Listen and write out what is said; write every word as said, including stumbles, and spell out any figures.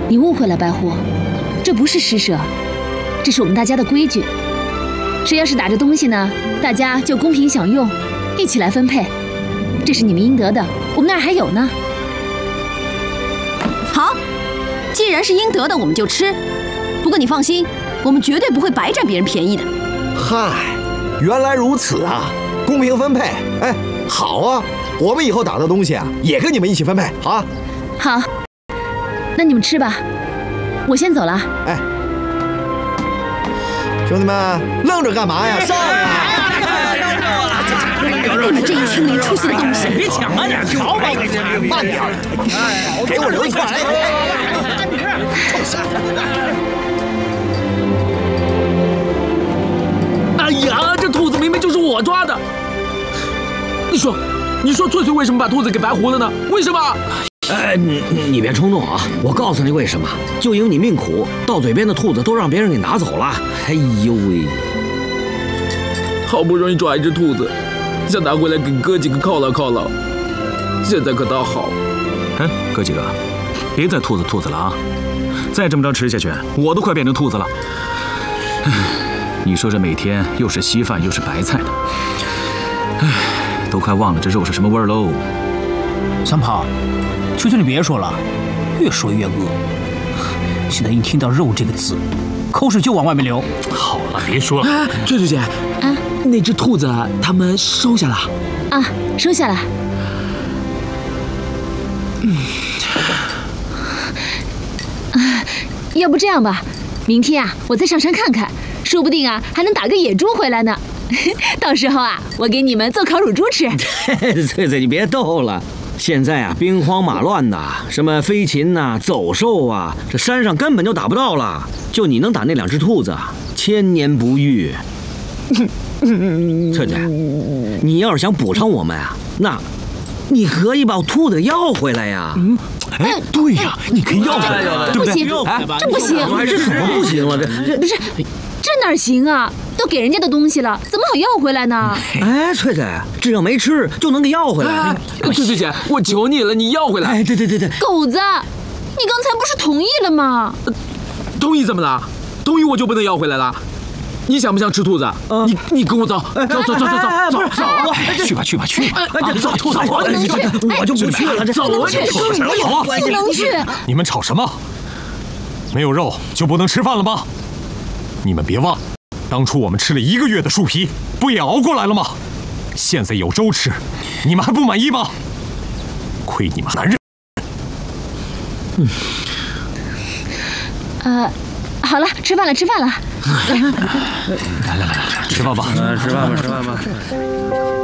你误会了，白狐，这不是施舍，这是我们大家的规矩。谁要是打着东西呢，大家就公平享用，一起来分配。这是你们应得的，我们那儿还有呢。 好，既然是应得的，我们就吃。不过你放心，我们绝对不会白占别人便宜的。 嗨，原来如此啊！公平分配，哎，好啊！我们以后打的东西啊，也跟你们一起分配，好啊。 好，那你们吃吧，我先走了。 哎，兄弟们，愣着干嘛呀？上啊！ 你们这一群没出息的东西！ 别抢啊，点瞧吧， 慢点，给我留一块。 哎呀，这兔子明明就是我抓的！你说，你说翠翠为什么把兔子给白狐了呢？为什么？ 哎，你你别冲动啊！我告诉你为什么，就因为你命苦，到嘴边的兔子都让别人给拿走了。哎呦喂！ 好不容易抓一只兔子，想拿回来给哥几个犒劳犒劳，现在可倒好。 哎，哥几个，别再兔子兔子了啊！再这么着吃下去，我都快变成兔子了。哎，你说这每天又是稀饭又是白菜的，哎，都快忘了这肉是什么味儿喽。 三胖，求求你别说了，越说越饿。现在一听到肉这个字，口水就往外面流。 好了，别说了。 哎，翠翠姐， 啊， 那只兔子他们收下了。 啊，收下了。嗯。啊，要不这样吧，明天啊，我再上山看看，说不定啊，还能打个野猪回来呢。到时候啊，我给你们做烤乳猪吃。 翠翠，你别逗了。现在啊，兵荒马乱的，什么飞禽呐、走兽啊，这山上根本就打不到了。就你能打那两只兔子，千年不遇。翠翠，你要是想补偿我们啊，那，你可以把兔子要回来呀。 嗯，哎，对呀，你可以要回来，对不对？ 不行，这不行， 这怎么不行了？这这不是，这哪行啊？都给人家的东西了，怎么好要回来呢？ 哎，翠翠，只要没吃就能给要回来。 翠翠姐，我求你了，你要回来。 哎，对对对对， 狗子，你刚才不是同意了吗？ 同意怎么了？同意我就不能要回来了？你想不想吃兔子？你你跟我走，走走走走走走走啊！ 去吧去吧去吧！ 走兔子，我就不去了。 走啊！ 好啊！ 不能去！ 你们吵什么？没有肉就不能吃饭了吗？你们别忘，当初我们吃了一个月的树皮，不也熬过来了吗？现在有粥吃，你们还不满意吗？亏你们男人！ 嗯。呃，好了，吃饭了，吃饭了。 来来来来，吃饭吧， 吃饭吧，吃饭吧。